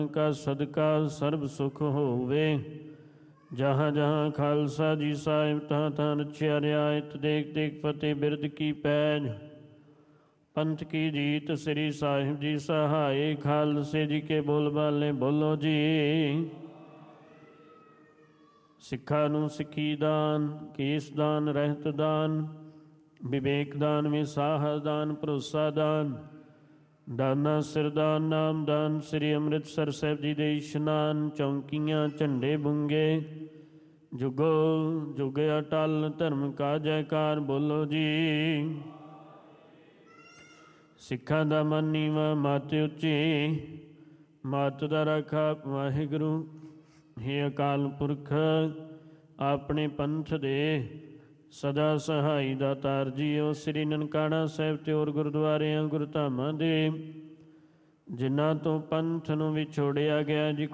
ਕਾ ਸਦਕਾ ਸਰਬ ਸੁਖ ਹੋਵੇ। ਜਹਾਂ ਜਹਾਂ ਖਾਲਸਾ ਜੀ ਸਾਹਿਬ ਤਹਾਂ ਤਹਾਂ ਰਚਿਆ ਰਿਆਇਤ। ਦੇਖ ਦੇਖ ਫਤਿਹ ਬਿਰਦ ਕੀ ਪੈਜ। ਪੰਥ ਕੀ ਜੀਤ ਸ੍ਰੀ ਸਾਹਿਬ ਜੀ ਸਹਾਏ। ਖਾਲਸੇ ਜੀ ਕੇ ਬੋਲ ਬਾਲੇ ਬੋਲੋ ਜੀ। ਸਿੱਖਾਂ ਨੂੰ ਸਿੱਖੀ ਦਾਨ, ਕੇਸ ਦਾਨ, ਰਹਿਤ ਦਾਨ, ਵਿਵੇਕ ਦਾਨ, ਵਿਸਾਹ ਦਾਨ, ਭਰੋਸਾ ਦਾਨ, ਦਾਨਾ ਸਿਰਦਾਨ, ਨਾਮ ਦਾਨ, ਸ੍ਰੀ ਅੰਮ੍ਰਿਤਸਰ ਸਾਹਿਬ ਜੀ ਦੇ ਇਸ਼ਨਾਨ, ਚੌਂਕੀਆਂ, ਝੰਡੇ ਬੁੰਗੇ, ਜੁਗੋ ਜੁਗ ਅਟਲ ਧਰਮ ਕਾ ਜੈਕਾਰ ਬੋਲੋ ਜੀ। ਸਿੱਖਾਂ ਦਾ ਮਨ ਨੀਵਾਂ ਮਤ ਉੱਚੀ, ਮਤ ਦਾ ਰਾਖਾ ਵਾਹਿਗੁਰੂ। ਹੇ ਅਕਾਲ ਪੁਰਖ ਆਪਣੇ ਪੰਥ ਦੇ ਸਦਾ ਸਹਾਈ ਦਾਤਾਰ ਜੀਓ। ਸ੍ਰੀ ਨਨਕਾਣਾ ਸਾਹਿਬ ਤੇ ਹੋਰ ਗੁਰਦੁਆਰਿਆਂ ਗੁਰਧਾਮਾਂ ਦੇ ਜਿਨ੍ਹਾਂ ਤੋਂ ਪੰਥ ਨੂੰ ਵਿਛੋੜਿਆ ਗਿਆ ਜੀ